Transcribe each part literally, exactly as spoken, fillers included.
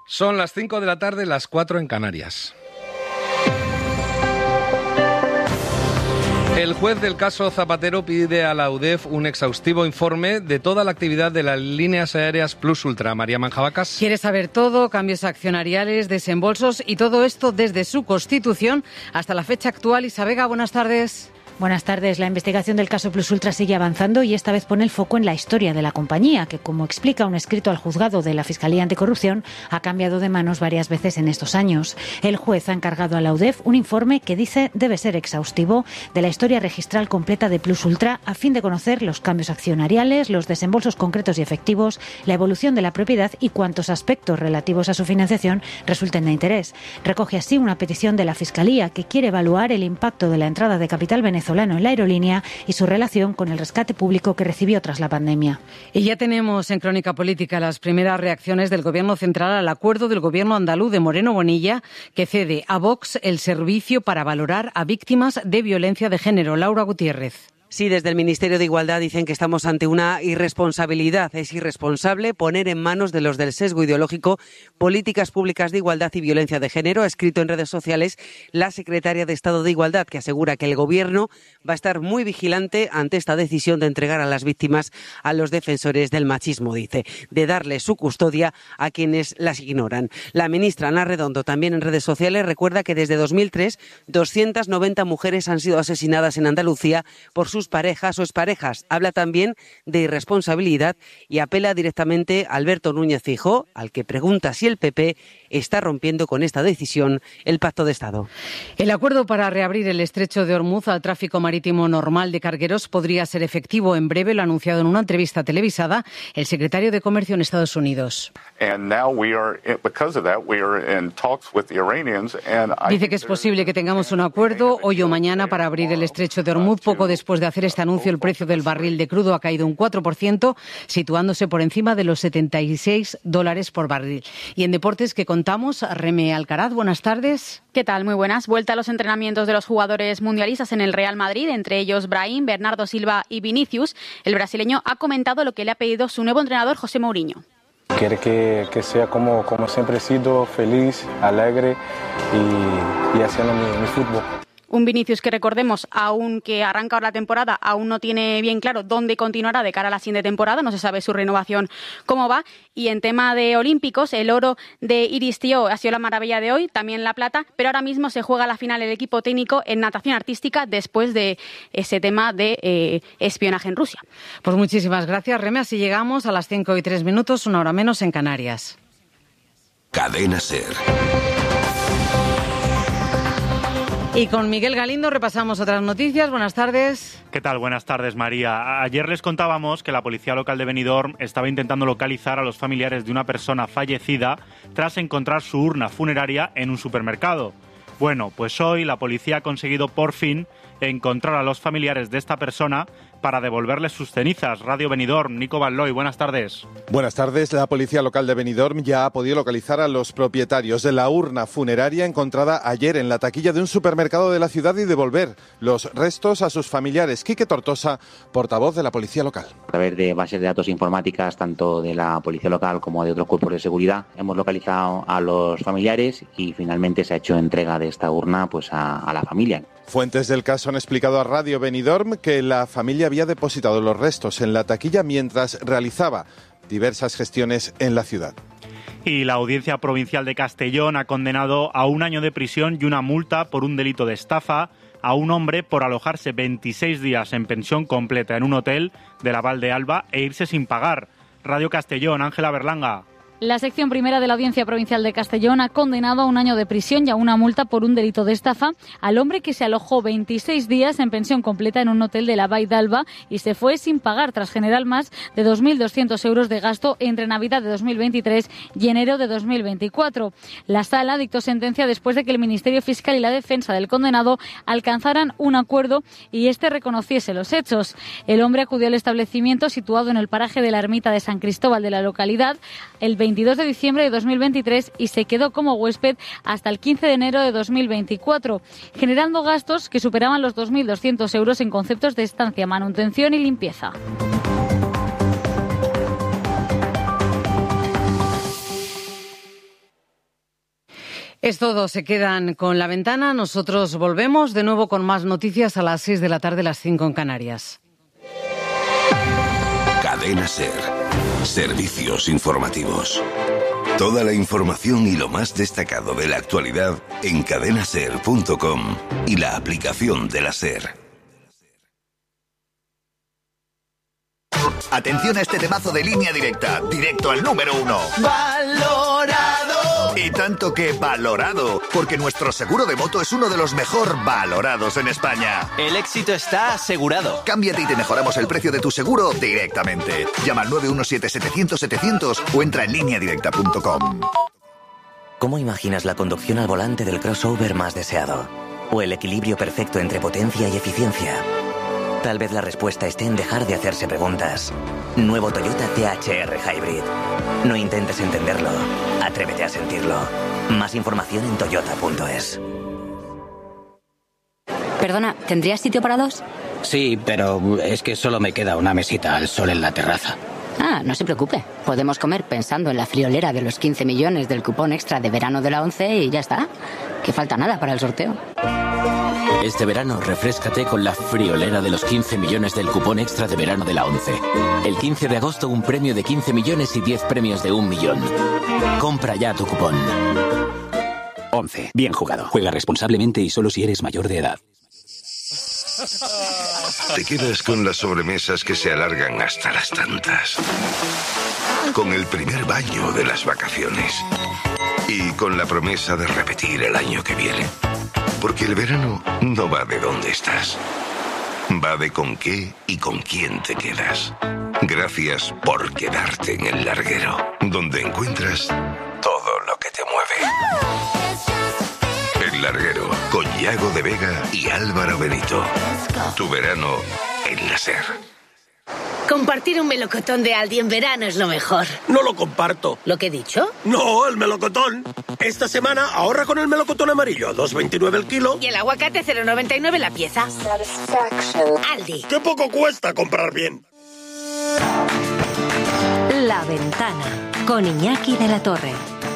Son las cinco de la tarde, las cuatro en Canarias. El juez del caso Zapatero pide a la U D E F un exhaustivo informe de toda la actividad de las líneas aéreas Plus Ultra. María Manjabacas. Quiere saber todo, cambios accionariales, desembolsos y todo esto desde su constitución hasta la fecha actual. Isa Vega, buenas tardes. Buenas tardes. La investigación del caso Plus Ultra sigue avanzando y esta vez pone el foco en la historia de la compañía, que, como explica un escrito al juzgado de la Fiscalía Anticorrupción, ha cambiado de manos varias veces en estos años. El juez ha encargado a la U D E F un informe que dice debe ser exhaustivo de la historia registral completa de Plus Ultra a fin de conocer los cambios accionariales, los desembolsos concretos y efectivos, la evolución de la propiedad y cuantos aspectos relativos a su financiación resulten de interés. Recoge así una petición de la Fiscalía que quiere evaluar el impacto de la entrada de capital venezolano en la aerolínea y su relación con el rescate público que recibió tras la pandemia. Y ya tenemos en Crónica Política las primeras reacciones del Gobierno central al acuerdo del Gobierno andaluz de Moreno Bonilla que cede a Vox el servicio para valorar a víctimas de violencia de género. Laura Gutiérrez. Sí, desde el Ministerio de Igualdad dicen que estamos ante una irresponsabilidad. Es irresponsable poner en manos de los del sesgo ideológico políticas públicas de igualdad y violencia de género, ha escrito en redes sociales la secretaria de Estado de Igualdad, que asegura que el Gobierno va a estar muy vigilante ante esta decisión de entregar a las víctimas a los defensores del machismo, dice, de darle su custodia a quienes las ignoran. La ministra Ana Redondo, también en redes sociales, recuerda que desde dos mil tres doscientas noventa mujeres han sido asesinadas en Andalucía por sus parejas o exparejas. Habla también de irresponsabilidad y apela directamente a Alberto Núñez Feijóo, al que pregunta si el P P está rompiendo con esta decisión el Pacto de Estado. El acuerdo para reabrir el estrecho de Ormuz al tráfico marítimo normal de cargueros podría ser efectivo en breve, lo ha anunciado en una entrevista televisada el secretario de Comercio en Estados Unidos. Dice que es posible que tengamos un acuerdo hoy o mañana para abrir el estrecho de Ormuz. Poco después de hacer este anuncio, el precio del barril de crudo ha caído un cuatro por ciento, situándose por encima de los setenta y seis dólares por barril. Y en deportes que contamos, Reme Alcaraz, buenas tardes. ¿Qué tal? Muy buenas. Vuelta a los entrenamientos de los jugadores mundialistas en el Real Madrid, entre ellos Brahim, Bernardo Silva y Vinicius. El brasileño ha comentado lo que le ha pedido su nuevo entrenador, José Mourinho. Quiere que, que sea como, como siempre he sido, feliz, alegre y, y haciendo mi, mi fútbol. Un Vinicius que, recordemos, aunque arranca ahora la temporada, aún no tiene bien claro dónde continuará de cara a la siguiente temporada, no se sabe su renovación cómo va. Y en tema de olímpicos, el oro de Iris Tío ha sido la maravilla de hoy, también la plata, pero ahora mismo se juega la final el equipo técnico en natación artística después de ese tema de eh, espionaje en Rusia. Pues muchísimas gracias, Reme. Así llegamos a las cinco y tres minutos, una hora menos en Canarias. Cadena SER. Y con Miguel Galindo repasamos otras noticias. Buenas tardes. ¿Qué tal? Buenas tardes, María. Ayer les contábamos que la policía local de Benidorm estaba intentando localizar a los familiares de una persona fallecida tras encontrar su urna funeraria en un supermercado. Bueno, pues hoy la policía ha conseguido por fin encontrar a los familiares de esta persona para devolverles sus cenizas. Radio Benidorm, Nico Balloy, buenas tardes. Buenas tardes. La policía local de Benidorm ya ha podido localizar a los propietarios de la urna funeraria encontrada ayer en la taquilla de un supermercado de la ciudad y devolver los restos a sus familiares. Quique Tortosa, portavoz de la policía local. A través de bases de datos informáticas, tanto de la policía local como de otros cuerpos de seguridad, hemos localizado a los familiares y finalmente se ha hecho entrega de esta urna pues a, a la familia. Fuentes del caso han explicado a Radio Benidorm que la familia había depositado los restos en la taquilla mientras realizaba diversas gestiones en la ciudad. Y la Audiencia Provincial de Castellón ha condenado a un año de prisión y una multa por un delito de estafa a un hombre por alojarse veintiséis días en pensión completa en un hotel de la Val de Alba e irse sin pagar. Radio Castellón, Ángela Berlanga. La sección primera de la Audiencia Provincial de Castellón ha condenado a un año de prisión y a una multa por un delito de estafa al hombre que se alojó veintiséis días en pensión completa en un hotel de la Vall d'Alba y se fue sin pagar tras generar más de dos mil doscientos euros de gasto entre Navidad de dos mil veintitrés y enero de dos mil veinticuatro. La Sala dictó sentencia después de que el Ministerio Fiscal y la defensa del condenado alcanzaran un acuerdo y este reconociese los hechos. El hombre acudió al establecimiento situado en el paraje de la ermita de San Cristóbal de la localidad el veintidós de diciembre de dos mil veintitrés y se quedó como huésped hasta el quince de enero de dos mil veinticuatro, generando gastos que superaban los dos mil doscientos euros en conceptos de estancia, manutención y limpieza. Es todo, se quedan con La Ventana. Nosotros volvemos de nuevo con más noticias a las seis de la tarde, las cinco en Canarias. Cadena SER. Servicios informativos. Toda la información y lo más destacado de la actualidad en cadena ser punto com y la aplicación de la SER. Atención a este temazo de Línea Directa, directo al número uno. ¡Valorado! Y tanto que valorado, porque nuestro seguro de moto es uno de los mejor valorados en España. El éxito está asegurado. Cámbiate y te mejoramos el precio de tu seguro directamente. Llama al nueve uno siete setecientos setecientos o entra en línea directa punto com. ¿Cómo imaginas la conducción al volante del crossover más deseado? ¿O el equilibrio perfecto entre potencia y eficiencia? Tal vez la respuesta esté en dejar de hacerse preguntas. Nuevo Toyota T H R Hybrid. No intentes entenderlo, atrévete a sentirlo. Más información en toyota punto es. Perdona, ¿tendrías sitio para dos? Sí, pero es que solo me queda una mesita al sol en la terraza. Ah, no se preocupe. Podemos comer pensando en la friolera de los quince millones del cupón extra de verano de la ONCE y ya está. Que falta nada para el sorteo. Este verano, refréscate con la friolera de los quince millones del cupón extra de verano de la ONCE. El quince de agosto, un premio de quince millones y diez premios de un millón. Compra ya tu cupón. ONCE. Bien jugado. Juega responsablemente y solo si eres mayor de edad. Te quedas con las sobremesas que se alargan hasta las tantas. Con el primer baño de las vacaciones. Y con la promesa de repetir el año que viene. Porque el verano no va de dónde estás. Va de con qué y con quién te quedas. Gracias por quedarte en El Larguero, donde encuentras todo lo que te mueve. El Larguero, con Yago de Vega y Álvaro Benito. Tu verano en la SER. Compartir un melocotón de Aldi en verano es lo mejor. No lo comparto. ¿Lo que he dicho? No, el melocotón. Esta semana ahorra con el melocotón amarillo, dos veintinueve el kilo. Y el aguacate, cero noventa y nueve la pieza. Aldi. ¡Qué poco cuesta comprar bien! La Ventana, con Iñaki de la Torre.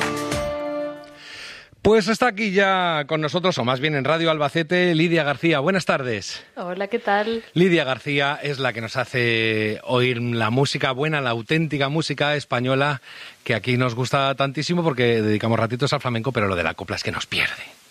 Pues está aquí ya con nosotros, o más bien en Radio Albacete, Lidia García. Buenas tardes. Hola, ¿qué tal? Lidia García es la que nos hace oír la música buena, la auténtica música española, que aquí nos gusta tantísimo porque dedicamos ratitos al flamenco, pero lo de la copla es que nos pierde.